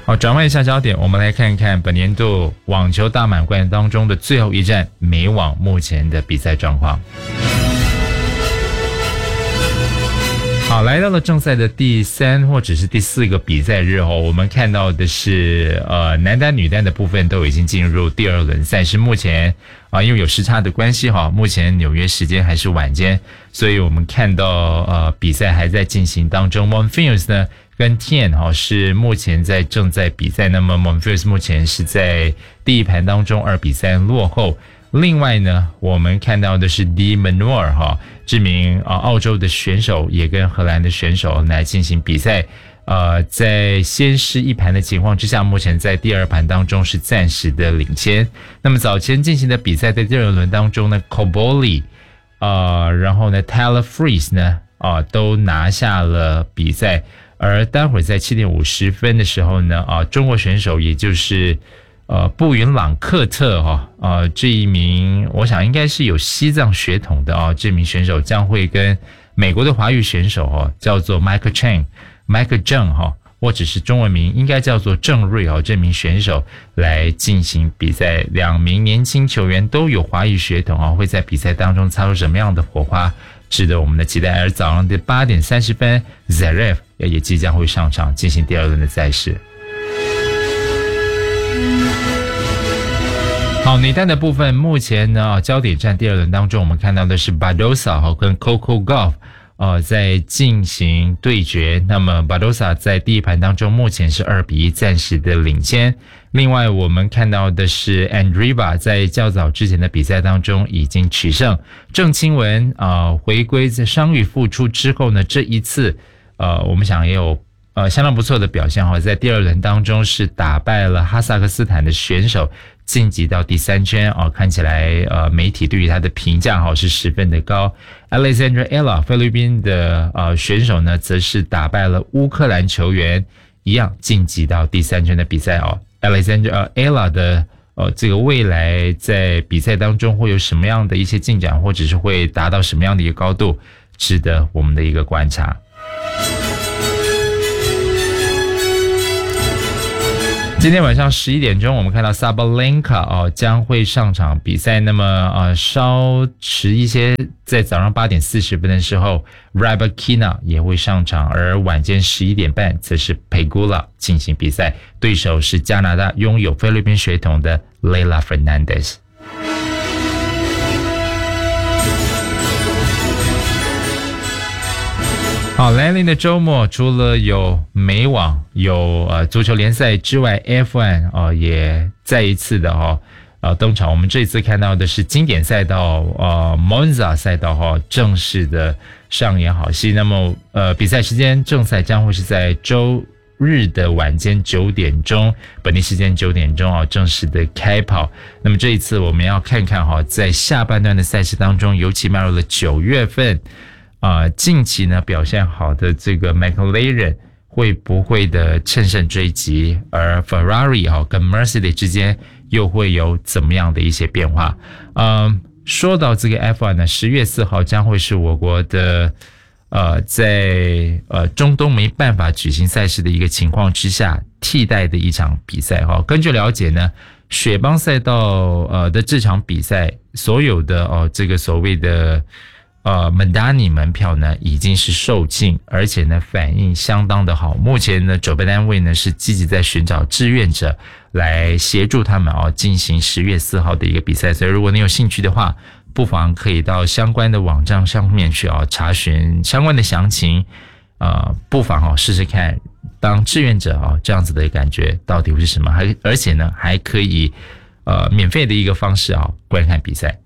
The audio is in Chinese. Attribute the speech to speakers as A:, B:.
A: 好，转换一下焦点，我们来看看本年度网球大满贯当中的最后一站美网目前的比赛状况。好，来到了正赛的第3或者是第4个比赛日后，我们看到的是男单女单的部分都已经进入第2轮赛事。目前因为有时差的关系目前纽约时间还是晚间，所以我们看到比赛还在进行当中。Monfils 呢跟 Tien 是目前正在比赛，那么 Monfils 目前是在第一盘当中2比3落后。另外呢，我们看到的是 De Minaur 知名澳洲的选手也跟荷兰的选手来进行比赛。在先失一盘的情况之下，目前在第2盘当中是暂时的领先。那么早前进行的比赛在第2轮当中呢 Cobolli 然后呢 Taylor Fritz 呢都拿下了比赛。而待会儿在7点50分的时候呢中国选手也就是布云朗克特这一名我想应该是有西藏血统的这名选手将会跟美国的华裔选手叫做 Michael Zheng 或者是中文名应该叫做郑瑞这名选手来进行比赛。2名年轻球员都有华裔血统会在比赛当中擦出什么样的火花，值得我们的期待。而早上的8点30分 Zverev 也即将会上场进行第2轮的赛事。好，女单的部分目前呢焦点战第2轮当中，我们看到的是 Badosa 跟 Coco Gauff在进行对决。那么 Badosa 在第一盘当中目前是2比1暂时的领先。另外我们看到的是 Andreeva 在较早之前的比赛当中已经取胜。郑钦文回归在伤愈复出之后呢，这一次我们想也有相当不错的表现在第2轮当中是打败了哈萨克斯坦的选手，晋级到第3圈看起来媒体对于他的评价是十分的高。Alexandra Ella 菲律宾的选手呢则是打败了乌克兰球员，一样晋级到第3圈的比赛Alexandra Ella 的这个未来在比赛当中会有什么样的一些进展，或者是会达到什么样的一个高度，值得我们的一个观察。今天晚上11点钟，我们看到 Sabalenka 将会上场比赛。那么稍迟一些，在早上8点40分的时候 Rybakina 也会上场，而晚间11点半则是 Pegula 进行比赛，对手是加拿大拥有菲律宾血统的 Leylah Fernandez。好，来临的周末除了有美网有足球联赛之外， F1 也再一次的登场。我们这次看到的是经典赛道Monza 赛道正式的上演好戏。那么比赛时间正赛将会是在周日的晚间9点钟，本地时间9点钟正式的开跑。那么这一次我们要看看在下半段的赛事当中，尤其迈入了9月份近期呢表现好的这个 McLaren 会不会的乘胜追击，而 Ferrari 跟 Mercedes 之间又会有怎么样的一些变化。说到这个 F1 呢，10月4号将会是我国的在中东没办法举行赛事的一个情况之下替代的一场比赛。根据了解呢，雪邦赛道的这场比赛所有的这个所谓的Madani 门票呢已经是售罄，而且呢反应相当的好。目前呢主办单位呢是积极在寻找志愿者来协助他们进行10月4号的一个比赛。所以如果你有兴趣的话，不妨可以到相关的网站上面去查询相关的详情。不妨试试看当志愿者这样子的感觉到底会是什么，而且呢还可以免费的一个方式观看比赛。